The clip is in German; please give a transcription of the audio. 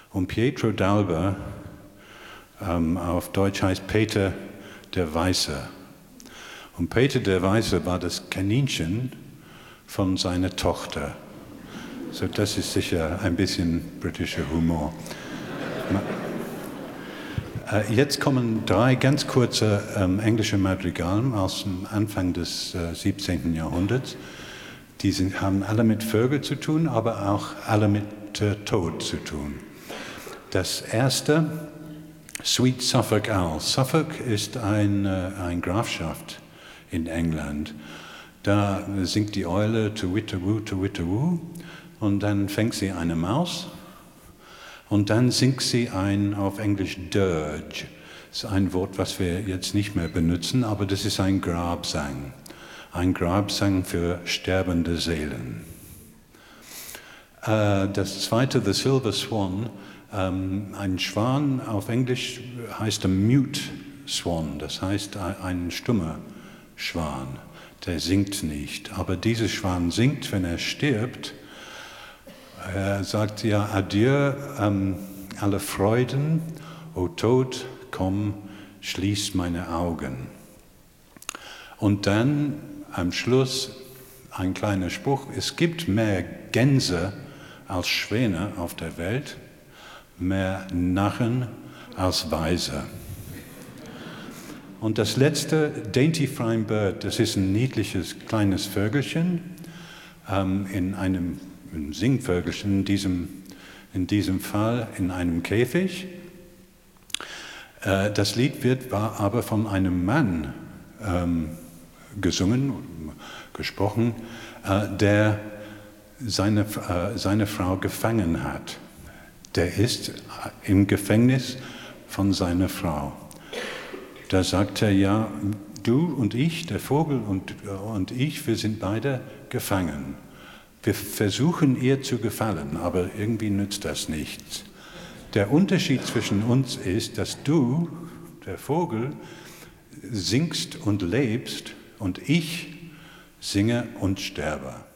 Und Pietro d'Alba, auf Deutsch heißt Peter der Weiße. Und Peter der Weiße war das Kaninchen von seiner Tochter. So, das ist sicher ein bisschen britischer Humor. Jetzt kommen 3 ganz kurze englische Madrigalen aus dem Anfang des 17. Jahrhunderts. Die haben alle mit Vögeln zu tun, aber auch alle mit Tod zu tun. Das erste, Sweet Suffolk Owl. Suffolk ist eine Grafschaft in England. Da singt die Eule to Witteroo, und dann fängt sie eine Maus. Und dann singt sie auf Englisch Dirge. Das ist ein Wort, was wir jetzt nicht mehr benutzen, aber das ist ein Grabsang. Ein Grabsang für sterbende Seelen. Das zweite, The Silver Swan. Ein Schwan auf Englisch heißt ein Mute Swan. Das heißt ein stummer Schwan. Der singt nicht. Aber dieser Schwan singt, wenn er stirbt. Er sagt ja Adieu, alle Freuden, o Tod, komm, schließ meine Augen. Und dann am Schluss ein kleiner Spruch, es gibt mehr Gänse als Schwäne auf der Welt, mehr Narren als Weise. Und das letzte, Dainty Fine Bird, das ist ein niedliches kleines Vögelchen ein Singvögelchen, in diesem Fall in einem Käfig. Das Lied war aber von einem Mann gesprochen, der seine Frau gefangen hat. Der ist im Gefängnis von seiner Frau. Da sagt er, ja, du und ich, der Vogel und ich, wir sind beide gefangen. Wir versuchen ihr zu gefallen, aber irgendwie nützt das nichts. Der Unterschied zwischen uns ist, dass du, der Vogel, singst und lebst und ich singe und sterbe.